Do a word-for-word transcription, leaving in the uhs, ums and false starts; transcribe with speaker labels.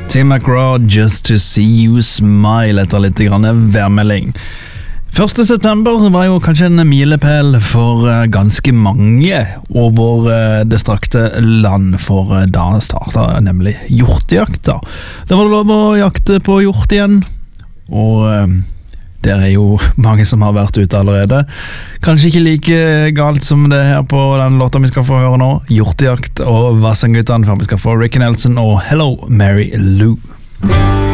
Speaker 1: Tim McGraw, Just to See You Smile, etter litt grann værmelding. første september var jo kanskje en milepæl for ganske mange over det strakte land, for da startet nemlig hjortejakta. Det var lov å jakte på hjort igjen, og det er jo mange som har vært ute allerede. Kanskje ikke like galt som det her på den låta vi skal få høre nå. Hjortejakt og Vassendgutane, før vi skal få Ricky Nelson og Hello Mary Lou.